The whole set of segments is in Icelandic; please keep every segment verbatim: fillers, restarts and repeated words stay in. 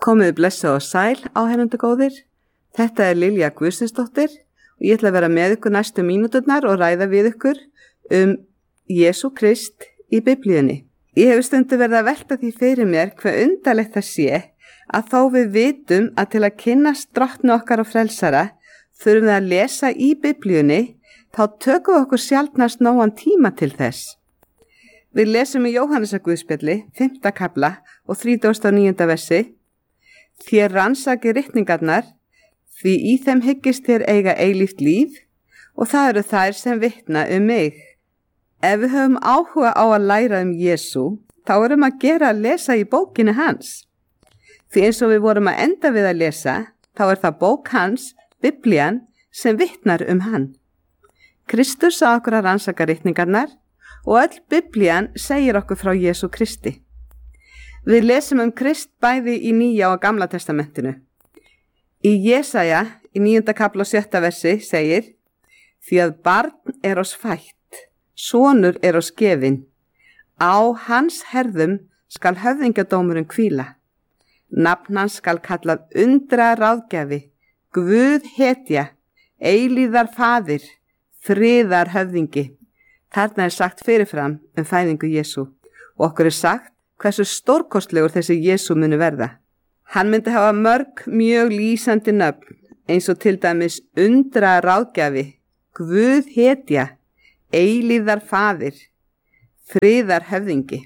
Komið blessuð og sæl áheyrendur góðir. Þetta er Lilja Guðsteinsdóttir og ég ætla að vera með ykkur næstu mínúturnar og ræða við ykkur um Jesú Krist í Biblíunni. Ég hef stundu verið að velta því fyrir mér hve undarlegt það sé að þó við vitum að til að kynnast drottni okkar og frelsara þurfum við að lesa í Biblíunni, þá tökum við okkur sjaldnast nógan tíma til þess. Við lesum í Jóhannesarguðspjalli, fimmta kafla og þrítugasta og níunda versi: Þér rannsakið ritningarnar, því í þeim hyggist þér eiga eilíft líf og það eru þær sem vitna um mig. Ef við höfum áhuga á að læra um Jesú, þá erum að gera að lesa í bókinni hans. Því eins og við vorum að enda við að lesa, þá er það bók hans, Biblían, sem vitnar um hann. Kristus á okkur að rannsaka ritningarnar og öll Biblían segir okkur frá Jesú Kristi. Við lesum um Krist bæði í Nýja og Gamla testamentinu. Í Jesaja, í níunda kafla og sjötta versi, segir: Því að barn er oss fætt, sonur er oss gefinn. Á hans herðum skal höfðingjadómurinn hvíla. Nafn hans skal kallað undra ráðgjafi, Guð hetja, eilíðar faðir, friðar höfðingi. Þarna er sagt fyrirfram um fæðingu Jesú og okkur er sagt hversu stórkostlegur þessi Jesú muni verða. Hann myndi hafa mörg mjög lýsandi nöfn, eins og til dæmis undra ráðgjafi, Guð hetja, eilíðar faðir, friðar höfðingi.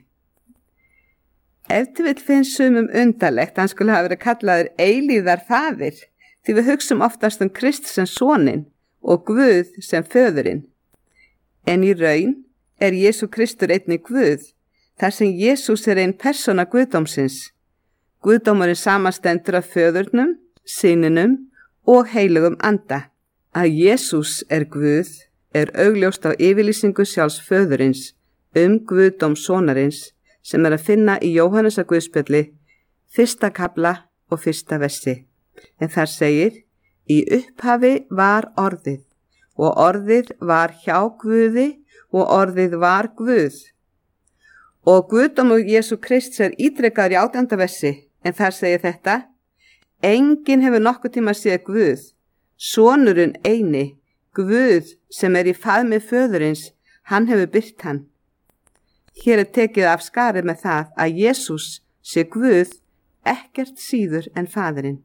Ef til vill finnst sumum undarlegt að hann skulle hafa verið kallaður eilíðar faðir, því við hugsum oftast um Krist sem soninn og Guð sem föðurinn. En í raun er Jesú Kristur einnig Guð, þar sem Jesús er ein persóna Guðdómsins. Guðdómurinn samastendur af föðurnum, syninum og heilugum anda. Að Jesús er Guð er augljóst á yfirlýsingu sjálfs föðurins um Guðdóm sonarins sem er að finna í Jóhannesarguðspjalli, fyrsta kafla og fyrsta versi. En þar segir: Í upphafi var orðið og orðið var hjá Guði og orðið var Guð. Og Guðdómur Jesú Krists er ítrekkaður í átjánda versi, en þar segir þetta: Enginn hefur nokkuð tíma séð Guð, sonurinn eini, Guð sem er í faðmi föðurins, hann hefur byrt hann. Hér er tekið af skarið með það að Jesús sé Guð ekkert síður en faðirinn.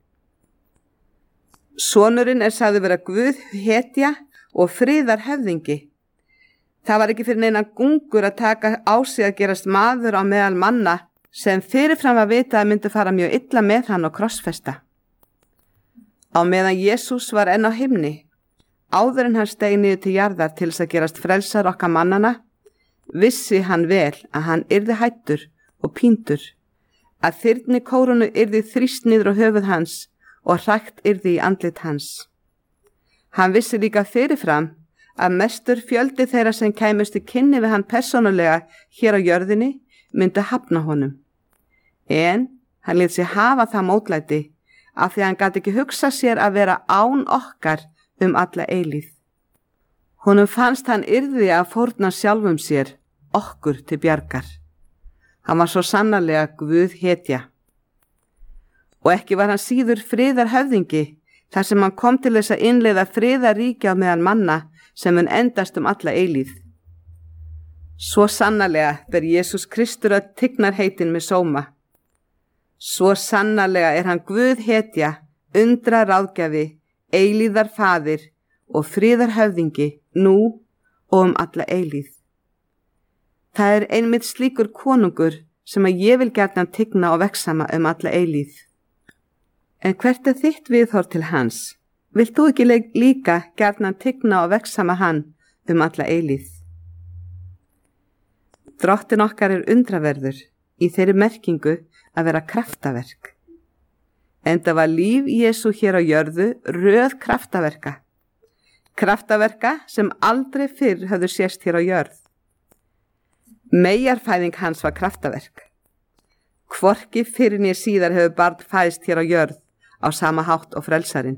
Sonurinn er sagður vera Guð hetja og friðar höfðingi. Það var ekki fyrir neina gungur að taka á sig að gerast maður á meðal manna sem fyrirfram að vita að myndi fara mjög illa með hann og krossfesta. Á meðan Jesús var enn á himni, áður en hann steig niður til jarðar til þess að gerast frelsar okkar mannana, vissi hann vel að hann yrði hættur og píndur, að þyrni kórunu yrði þrýst niður á höfuð hans og hrækt yrði í andlit hans. Hann vissi líka fyrirfram að mestur fjöldi þeirra sem kæmust í kynni við hann persónulega hér á jörðinni myndi hafna honum. En hann lét sig hafa það mótlæti af því að hann gat ekki hugsa sér að vera án okkar um alla eilíð. Honum fannst hann yrði að fórna sjálfum sér, okkur til bjargar. Hann var svo sannarlega Guð hetja. Og ekki var hann síður friðar höfðingi, þar sem hann kom til þess að innleiða friðaríkja á meðal manna sem mun endast um alla eilíð. Svo sannarlega ber Jesús Kristur að tignarheitin með sóma. Svo sannarlega er hann Guð hetja, undra ráðgjafi, eilíðar faðir og friðar höfðingi nú og um alla eilíð. Það er einmitt slíkur konungur sem að ég vil gjarnan tigna og veksama um alla eilíð. En hvert er þitt viðhorf til hans? Vilt þú ekki líka gjarnan tigna og veksama hann um alla eilíð? Drottin okkar er undraverður í þeirri merkingu að vera kraftaverk. Enda var líf Jesú hér á jörðu röð kraftaverka. Kraftaverka sem aldrei fyrr höfðu sést hér á jörð. Meyjarfæðing hans var kraftaverk. Hvorki fyrr né síðar hefur barn fæðst hér á jörð á sama hátt og frelsarinn.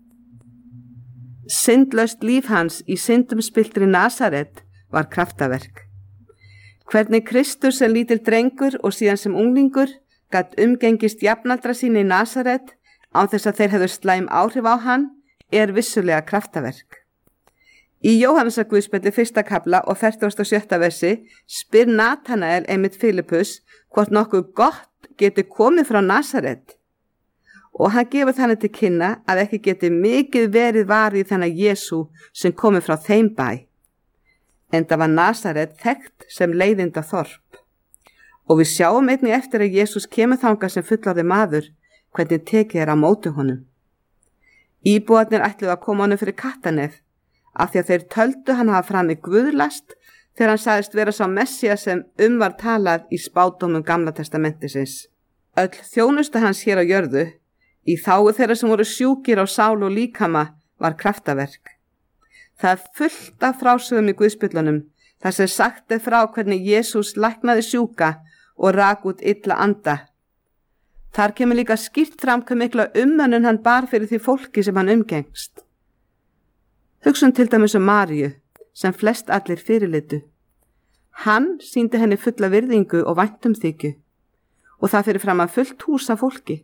Syndlaust líf hans í syndum spiltri Nasaret var kraftaverk. Hvernig Kristur sem lítill drengur og síðan sem unglingur gat umgengist jafnaldra sína í Nasaret án þess að þeir hefðu slæm áhrif á hann er vissulega kraftaverk. Í Jóhannesar Guðspjalli fyrsta kafla og fertugasta og sjötta versi spyr Natanael einmitt Filippus hvort nokkuð gott geti komið frá Nasaret og hann gefur þannig til kynna að ekki geti mikið verið varið þennan Jesú sem komið frá þeim bæ. Enda var Nasaret þekkt sem leiðinda þorp og við sjáum einnig eftir að Jesús kemur þangað sem fullorði maður hvernig tekið er á móti honum. Íbúarnir ætluðu að koma honum fyrir kattanef af því að þeir töldu hann hafa framið guðlast þegar hann sagðist vera sá Messía sem um var talað í spádómum Gamla testamentisins. Öll þjónusta hans hér á jörðu, í þágu þeirra sem voru sjúkir á sál og líkama, var kraftaverk. Það er fullt af frásögum í Guðspjöllunum þar sem sagt er frá hvernig Jesús læknaði sjúka og rak út illa anda. Þar kemur líka skýrt fram hve mikla umönnun hann bar fyrir því fólki sem hann umgengst. Hugsum til dæmis um Maríu, sem flest allir fyrirlitu. Hann sýndi henni fulla virðingu og væntumþykju og það fyrir fram að fullt hús af fólki.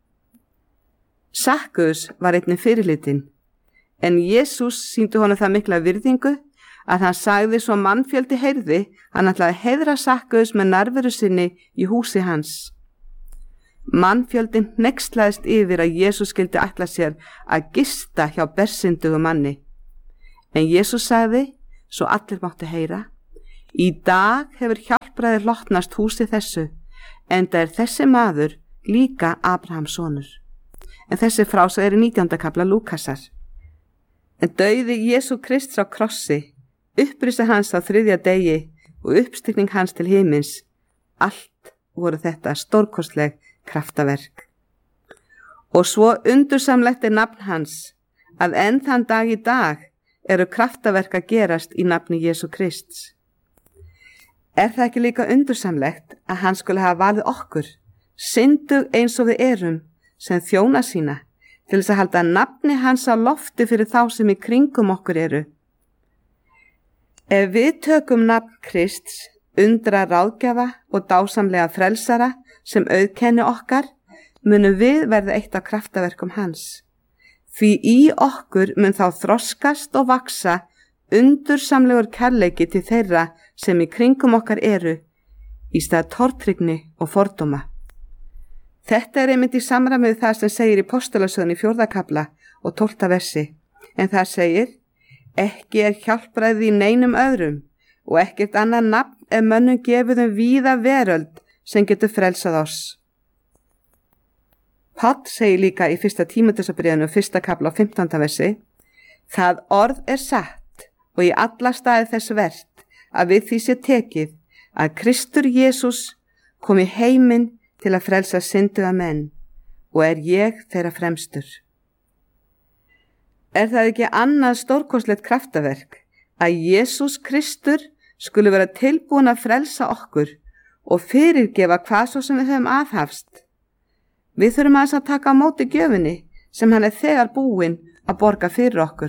Sakkaus var einnig fyrirlitin, en Jesús sýndi honum það mikla virðingu að hann sagði svo mannfjöldi heyrði hann ætlaði að heiðra Sakkaus með nærveru sinni í húsi hans. Mannfjöldin hneykslaðist yfir að Jesús skyldi ætla sér að gista hjá bersyndugum manni. En Jesús sagði, svo allir máttu heyra, í dag hefur hjálpræðir lotnast húsi þessu, enda er þessi maður líka Abrahams sonur. En þessi frásögn er í nítjánda kafla Lúkasar. En dauði Jesú Krists á krossi, upprisa hans á þriðja degi og uppstigning hans til himins, allt voru þetta stórkostleg kraftaverk. Og svo undursamlegt er nafn hans, að enn þann dag í dag eru kraftaverk að gerast í nafni Jesú Krists. Er það ekki líka undursamlegt að hann skuli hafa valið okkur, syndug eins og við erum, sem þjóna sína, til þess að halda nafni hans á lofti fyrir þá sem í kringum okkur eru? Ef við tökum nafn Krists, undra ráðgjafa og dásamlega frelsara sem auðkenni okkar, munum við verða eitt af kraftaverkum hans. Því í okkur mun þá þroskast og vaksa undursamlegur kærleiki til þeirra sem í kringum okkar eru, í stað tortryggni og fordóma. Þetta er einmitt í samræmi við það sem segir í Postulasögunni fjórða kafla og tólfta versi, en það segir, ekki er hjálpræði í neinum öðrum og ekkert annað nafn er mönnum gefið um víða veröld sem getur frelsað oss. Páll segir líka í fyrsta Tímóteusarbréfinu fyrsta kafla og fimmtánda versi, það orð er satt og í alla staði þess vert að við því sé tekið að Kristur Jesús kom í heiminn til að frelsa synduga menn og er ég þeirra fremstur. Er það ekki annað stórkostlegt kraftaverk að Jesús Kristur skuli vera tilbúin að frelsa okkur og fyrirgefa hvað svo sem við höfum aðhafst? Við þurfum aðeins að taka á móti gjöfinni sem hann er þegar búinn að borga fyrir okkur.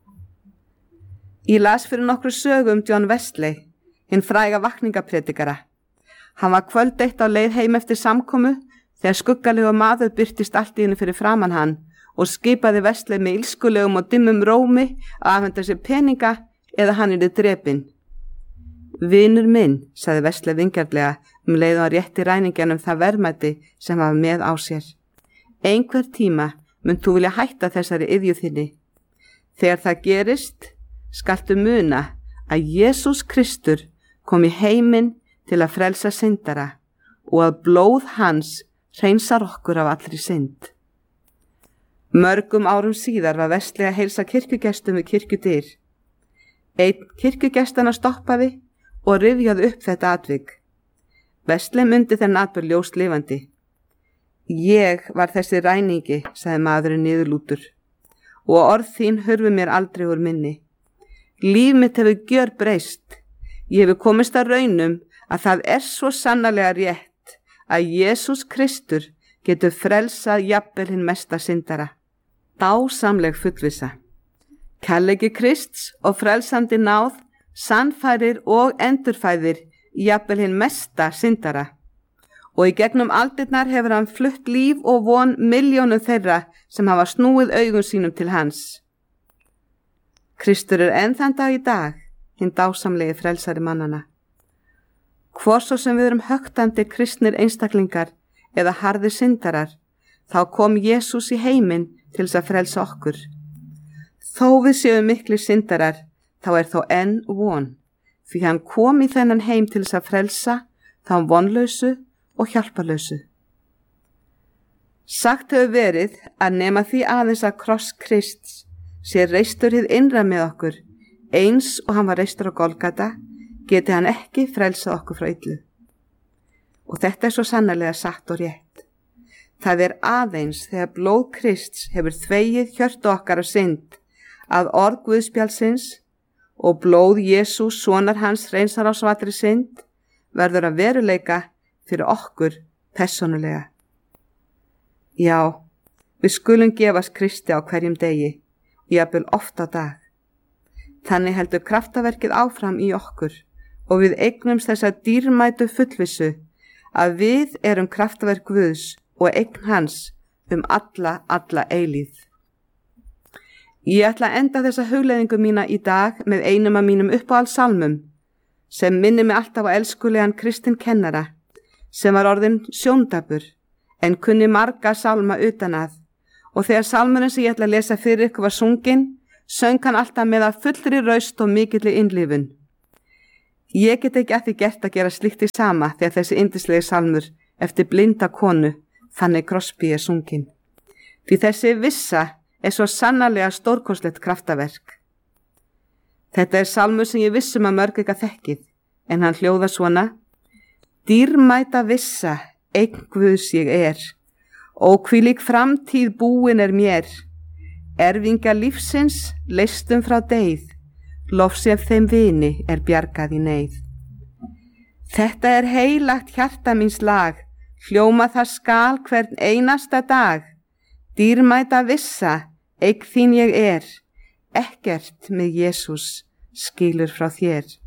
Ég las fyrir nokkru sögu um John Wesley, hinn fræga vakningapredikara. Hann var kvöld eitt á leið heim eftir samkomu þegar skuggalegu maður birtist allt í henni fyrir framan hann og skipaði Wesley með ilskulegum og dimmum rómi að afhenda sér peninga eða hann yrði drepinn. Vinur minn, sagði Wesley vingjarnlega um leið og hann rétti ræningjanum það verðmæti sem var með á sér. Einhver tíma mun þú vilja hætta þessari iðju þinni. Þegar það gerist, skaltu muna að Jesús Kristur kom í heiminn til að frelsa syndara og að blóð hans hreinsar okkur af allri synd. Mörgum árum síðar var Wesley að heilsa kirkjugestum við kirkjudyr. Einn kirkjugestana stoppaði og rifjaði upp þetta atvik. Wesley mundi þennan atburð ljóst lifandi. Ég var þessi ræningi, sagði maðurinn niðurlútur, og orð þín hurfu mér aldrei úr minni. Líf mitt hefur gjörbreyst. Ég hefur komist að raunum að það er svo sannarlega rétt að Jesús Kristur getur frelsað jafnvel hinn mesta syndara. Dásamleg fullvissa. Kærleiki Krists og frelsandi náð sannfærir og endurfæðir jafnvel hinn mesta syndara og í gegnum aldirnar hefur hann flutt líf og von milljónum þeirra sem hafa snúið augum sínum til hans. Kristur er enn þann dag í dag, hinn dásamlegi frelsari mannana. Hvor svo sem við erum höktandi kristnir einstaklingar eða harðir syndarar, þá kom Jesús í heiminn til þess að frelsa okkur. Þó við séum miklir syndarar, þá er þó enn von, því hann kom í þennan heim til þess að frelsa þá vonlausu og hjálparlausu. Sagt hefur verið að nema því aðeins að kross Krists sé reistur hið innra með okkur, eins og hann var reistur á Golgata, geti hann ekki frelsað okkur frá illu. Og þetta er svo sannarlega satt og rétt. Það er aðeins þegar blóð Krists hefur þvegið hjörtu okkar af synd, að orð Guðspjallsins og blóð Jesús sonar hans hreinsar á svatri synd, verður að veruleika fyrir okkur persónulega. Já, við skulum gefast Kristi á hverjum degi, jafnvel oft á dag. Þannig heldur kraftaverkið áfram í okkur og við eignumst þessa dýrmætu fullvissu að við erum kraftaverk Guðs og eign hans um alla, alla eilíð. Ég ætla að enda þessa hugleiðingu mína í dag með einum af mínum uppáhaldssalmum sem minnir mig alltaf á elskulegan kristinn kennara sem var orðinn sjóndapur en kunni marga salma utan að, og þegar salmurinn sem ég ætla að lesa fyrir ykkur var sunginn, söng hann alltaf með að fullri raust og mikilli innlifun. Ég get ekki að því gert að gera slíkt í sama þegar þessi yndislegi salmur eftir blinda konu, Fanny Crosby, er sunginn. Því þessi vissa er svo sannarlega stórkostlegt kraftaverk. Þetta er salmur sem ég vissum að mörg ekki að þekkið, en hann hljóðar svona: Dýrmæta vissa, eign Guðs ég er, og hvílík framtíð búin er mér. Erfingja lífsins leystum frá deyð, lofsef þeim vini er bjargað í neyð. Þetta er heilagt hjarta míns lag, hljóma það skal hvern einasta dag. Dýrmæta vissa, eign þín ég er, ekkert með Jesús skilur frá þér.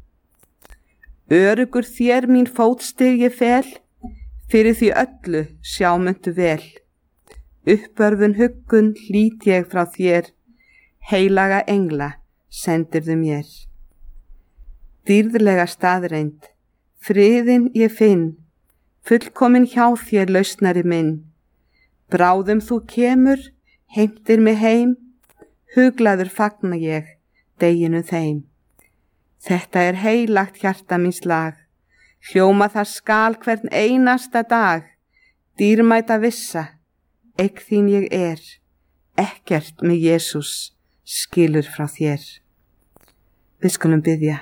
Örugur þér mín fótstig ég fel, fyrir því öllu sjámöndu vel. Uppörfun huggun hlýt ég frá þér, heilaga engla sendirðu mér. Dýrðlega staðreind, friðin ég finn, fullkomin hjá þér lausnari minn. Bráðum þú kemur, heimtir mig heim, huglaður fagna ég deginum þeim. Þetta er heilagt hjarta míns lag, hljóma það skal hvern einasta dag. Dýrmæta vissa, eign þín ég er, ekkert með Jesús skilur frá þér. Við skulum biðja.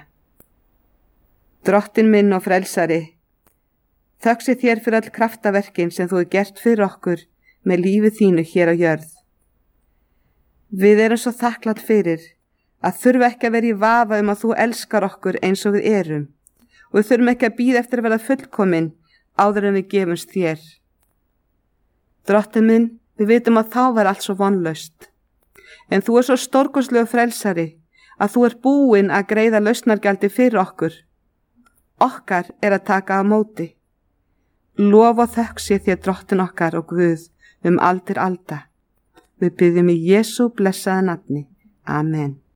Drottinn minn og frelsari, þökk sé þér fyrir all kraftaverkin sem þú hefur gert fyrir okkur með lífi þínu hér á jörð. Við erum svo þakklátt fyrir að þurfa ekki að vera í vafa um að þú elskar okkur eins og við erum, og við þurfum ekki að bíða eftir að verða fullkomin áður en við gefumst þér. Drottinn minn, við vitum að þá var allt svo vonlaust, en þú er svo stórkostlegu frelsari að þú er búinn að greiða lausnargjaldi fyrir okkur. Okkar er að taka á móti. Lof og þökk sé þér Drottinn okkar og Guð um aldir alda. Við biðjum í Jesú blessaða nafni. Amen.